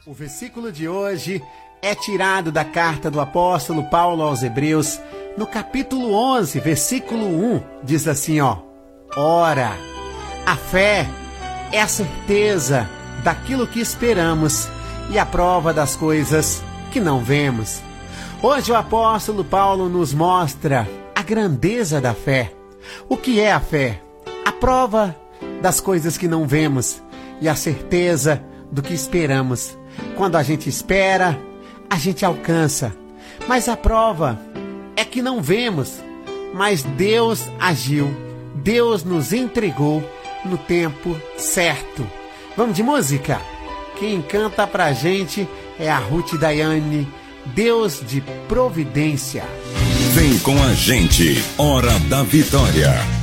O versículo de hoje é tirado da carta do apóstolo Paulo aos Hebreus, no capítulo 11, versículo 1, diz assim, Ora, a fé é a certeza daquilo que esperamos e a prova das coisas que não vemos. Hoje o apóstolo Paulo nos mostra a grandeza da fé. O que é a fé? A prova das coisas que não vemos e a certeza do que esperamos. Quando a gente espera, a gente alcança. Mas a prova é que não vemos. Mas Deus agiu. Deus nos entregou no tempo certo. Vamos de música? Quem canta pra gente é a Ruth Daiane, Deus de Providência. Vem com a gente, Hora da Vitória.